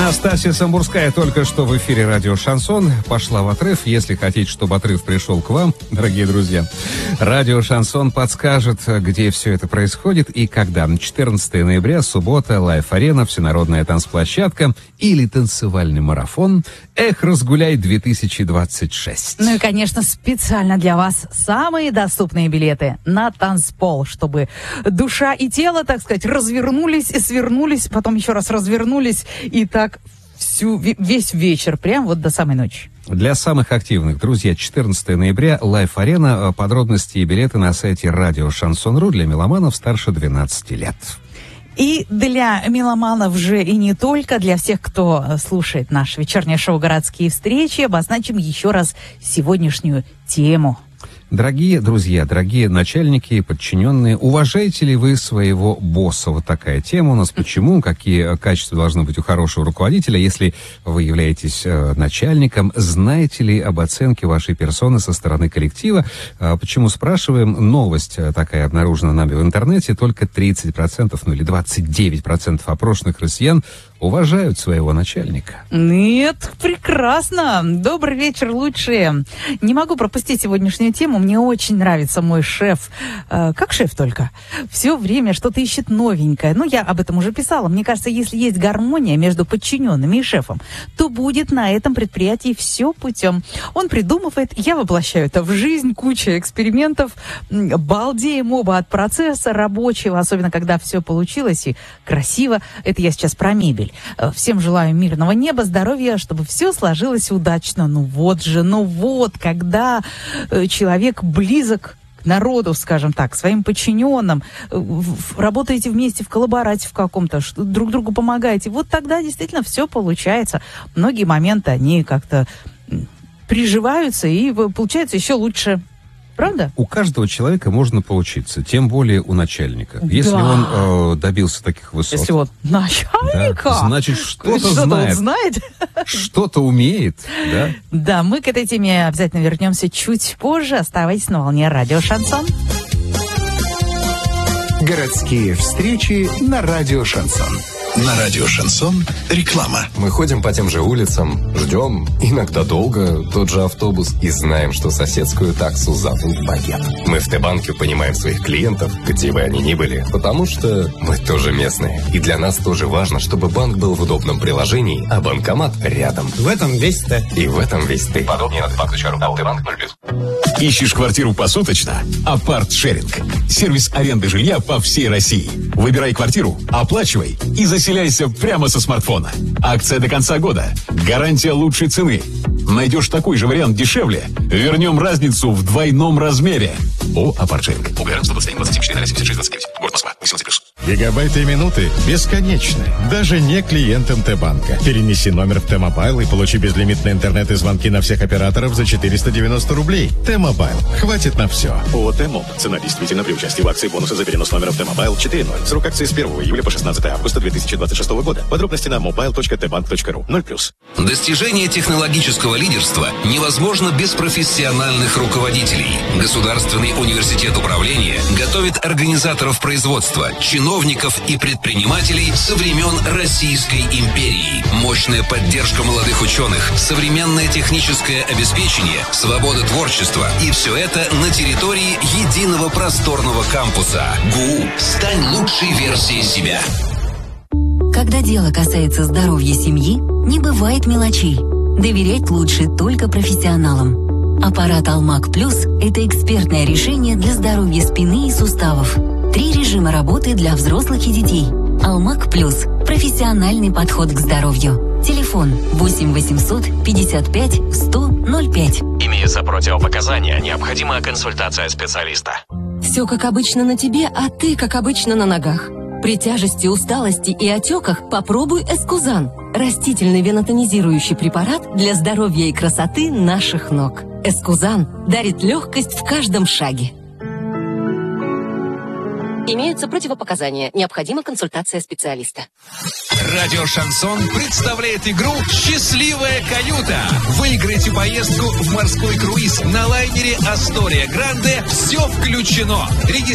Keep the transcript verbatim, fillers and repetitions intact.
Настасья Самбурская только что в эфире радио «Шансон» пошла в отрыв. Если хотите, чтобы отрыв пришел к вам, дорогие друзья, радио «Шансон» подскажет, где все это происходит и когда. четырнадцатого ноября, суббота, Лайф-арена, всенародная танцплощадка или танцевальный марафон «Эх, разгуляй-две тысячи двадцать шесть». Ну и, конечно, специально для вас самые доступные билеты на танцпол, чтобы душа и тело, так сказать, развернулись и свернулись, потом еще раз развернулись и так всю, весь вечер, прям вот до самой ночи. Для самых активных, друзья, четырнадцатого ноября, Лайф-арена. Подробности и билеты на сайте радио Шансон точка ру для меломанов старше двенадцати лет. И для меломанов же, и не только, для всех, кто слушает наше вечернее шоу «Городские встречи», обозначим еще раз сегодняшнюю тему. Дорогие друзья, дорогие начальники и подчиненные, уважаете ли вы своего босса? Вот такая тема у нас. Почему? Какие качества должны быть у хорошего руководителя, если вы являетесь э, начальником? Знаете ли об оценке вашей персоны со стороны коллектива? А почему спрашиваем? Новость такая обнаружена нами в интернете. Только тридцать процентов, ну или двадцать девять процентов опрошенных россиян уважают своего начальника. Нет, прекрасно. Добрый вечер, лучшие. Не могу пропустить сегодняшнюю тему. Мне очень нравится мой шеф. Э, как шеф только. Все время что-то ищет новенькое. Ну, я об этом уже писала. Мне кажется, если есть гармония между подчиненными и шефом, то будет на этом предприятии все путем. Он придумывает, я воплощаю это в жизнь, куча экспериментов. Балдеем оба от процесса рабочего, особенно когда все получилось и красиво. Это я сейчас про мебель. Всем желаю мирного неба, здоровья, чтобы все сложилось удачно. Ну вот же, ну вот, когда э, человек близок к народу, скажем так, своим подчиненным, э, в, работаете вместе в коллаборате в каком-то, что, друг другу помогаете, вот тогда действительно все получается. Многие моменты, они как-то приживаются и получается еще лучше. Правда? У каждого человека можно поучиться, тем более у начальника. Да. Если он э, добился таких высот. Если вот начальника, да, значит, что-то, что-то знает. Он знает. Что-то умеет, да? Да, мы к этой теме обязательно вернемся чуть позже. Оставайтесь на волне радио «Шансон». Городские встречи на радио «Шансон». На радио «Шансон» реклама. Мы ходим по тем же улицам, ждем, иногда долго, тот же автобус и знаем, что соседскую таксу зовут багет. Мы в Т-банке понимаем своих клиентов, где бы они ни были, потому что мы тоже местные. И для нас тоже важно, чтобы банк был в удобном приложении, а банкомат рядом. В этом весь Т. И в этом весь ты. Подробнее на т-банк точка ру. Т-банк ноль плюс. Ищешь квартиру посуточно? Апарт-шеринг. Сервис аренды жилья по всей России. Выбирай квартиру, оплачивай и заселяйся прямо со смартфона. Акция до конца года. Гарантия лучшей цены. Найдешь такой же вариант дешевле? Вернем разницу в двойном размере. О, Апарт-шеринг. УГР сто двадцать один двадцать четыре семьдесят шесть двадцать девять. Город Москва. восемнадцать плюс. Гигабайты и минуты бесконечны. Даже не клиентам Т-банка. Перенеси номер в Т-мобайл и получи безлимитный интернет и звонки на всех операторов за четыреста девяносто рублей. Т-мобайл. Хватит на все. ООО «Т-моб». Цена действительно при участии в акции бонуса за перенос номера в Т-мобайл четыре ноль. Срок акции с первого июля по шестнадцатое августа две тысячи двадцать шестого года. Подробности на мобайл точка т банк точка ру. ноль плюс. Достижение технологического лидерства невозможно без профессиональных руководителей. Государственный университет управления готовит организаторов производства, чиновников и предпринимателей со времен Российской империи. Мощная поддержка молодых ученых, современное техническое обеспечение, свобода творчества. И все это на территории единого просторного кампуса. ГУ. Стань лучшей версией себя. Когда дело касается здоровья семьи, не бывает мелочей. Доверять лучше только профессионалам. Аппарат Алмак Плюс – это экспертное решение для здоровья спины и суставов. Три режима работы для взрослых и детей. Алмак Плюс – профессиональный подход к здоровью. Телефон восемь восемьсот пятьдесят пять сто ноль пять. Имеются противопоказания, необходима консультация специалиста. Все как обычно на тебе, а ты как обычно на ногах. При тяжести, усталости и отеках попробуй Эскузан. Растительный венотонизирующий препарат для здоровья и красоты наших ног. Эскузан дарит легкость в каждом шаге. Имеются противопоказания. Необходима консультация специалиста. Радио «Шансон» представляет игру «Счастливая каюта». Выиграйте поездку в морской круиз на лайнере «Астория Гранде». Все включено. Регистрация